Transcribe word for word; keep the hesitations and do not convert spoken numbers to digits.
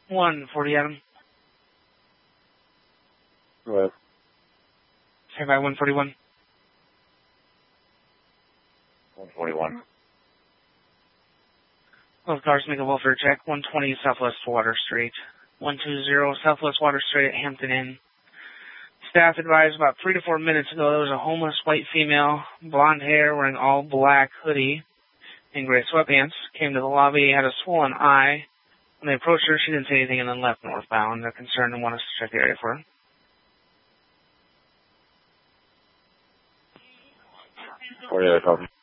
one forty, Adam. Go ahead. Stand by one forty-one. one forty-one. Both cars make a welfare check. one twenty Southwest Water Street. one two zero Southwest Water Street at Hampton Inn. Staff advised about three to four minutes ago there was a homeless white female, blonde hair, wearing all black hoodie and gray sweatpants, came to the lobby, had a swollen eye. When they approached her, she didn't say anything and then left northbound. They're concerned and want us to check the area for her. forty-eight, copy.